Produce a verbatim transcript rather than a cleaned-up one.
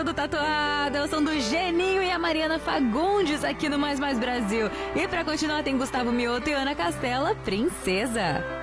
todo tatuado. É o som do Geninho e a Mariana Fagundes aqui no Mais Mais Brasil. E pra continuar tem Gustavo Mioto e Ana Castela, Princesa.